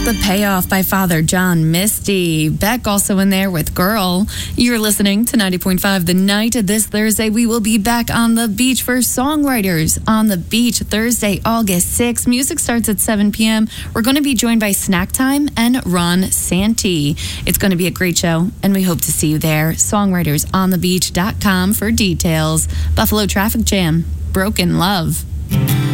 The Payoff by Father John Misty. Beck also in there with Girl. You're listening to 90.5 The Night. This Thursday, we will be back on the beach for Songwriters on the Beach, Thursday, August 6th. Music starts at 7 p.m. We're going to be joined by Snack Time and Ron Santee. It's going to be a great show, and we hope to see you there. Songwritersonthebeach.com for details. Buffalo Traffic Jam, Broken Love.